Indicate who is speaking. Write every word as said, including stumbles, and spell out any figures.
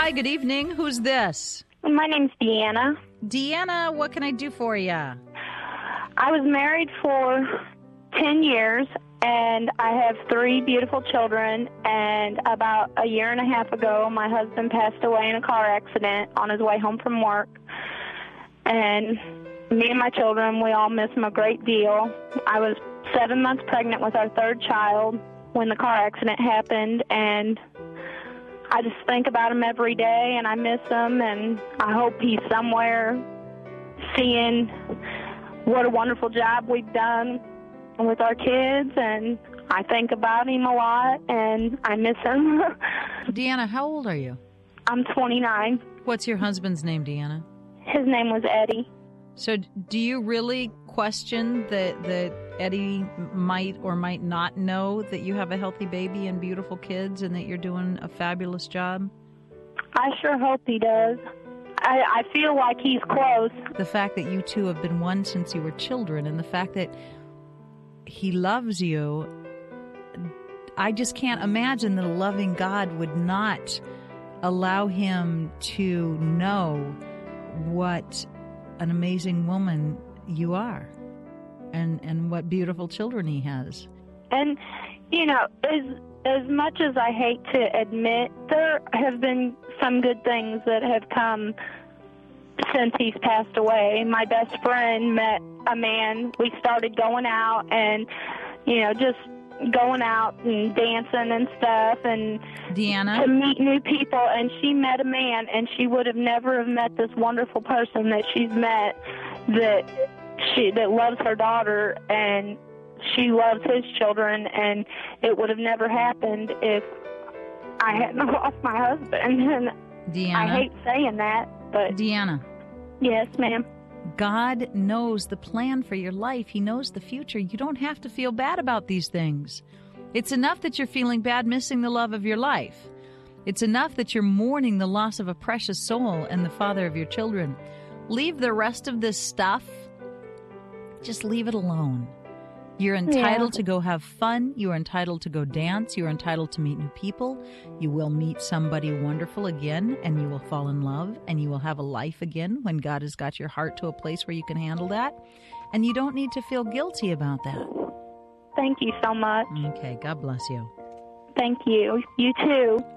Speaker 1: Hi, good evening. Who's this?
Speaker 2: My name's Deanna.
Speaker 1: Deanna, what can I do for you?
Speaker 2: I was married for ten years, and I have three beautiful children, and about a year and a half ago, my husband passed away in a car accident on his way home from work, and me and my children, we all miss him a great deal. I was seven months pregnant with our third child when the car accident happened, and I just think about him every day, and I miss him, and I hope he's somewhere seeing what a wonderful job we've done with our kids, and I think about him a lot, and I miss him.
Speaker 1: Deanna, how old are you?
Speaker 2: I'm twenty-nine.
Speaker 1: What's your husband's name, Deanna?
Speaker 2: His name was Eddie.
Speaker 1: So do you really question that, that Eddie might or might not know that you have a healthy baby and beautiful kids and that you're doing a fabulous job?
Speaker 2: I sure hope he does. I, I feel like he's close.
Speaker 1: The fact that you two have been one since you were children and the fact that he loves you, I just can't imagine that a loving God would not allow him to know what an amazing woman you are and, and what beautiful children he has.
Speaker 2: And, you know, as, as much as I hate to admit, there have been some good things that have come since he's passed away. My best friend met a man. We started going out and, you know, just going out and dancing and stuff and
Speaker 1: Deanna?
Speaker 2: to meet new people. And she met a man, and she would have never have met this wonderful person that she's met that she that loves her daughter and she loves his children. And it would have never happened if I hadn't lost my husband. And
Speaker 1: Deanna?
Speaker 2: I hate saying that, but
Speaker 1: Deanna?
Speaker 2: Yes, ma'am.
Speaker 1: God knows the plan for your life. He knows the future. You don't have to feel bad about these things. It's enough that you're feeling bad missing the love of your life. It's enough that you're mourning the loss of a precious soul and the father of your children. Leave the rest of this stuff. Just leave it alone. You're entitled
Speaker 2: Yeah.
Speaker 1: to go have fun. You are entitled to go dance. You are entitled to meet new people. You will meet somebody wonderful again, and you will fall in love, and you will have a life again when God has got your heart to a place where you can handle that. And you don't need to feel guilty about that.
Speaker 2: Thank you so much.
Speaker 1: Okay, God bless you.
Speaker 2: Thank you. You too.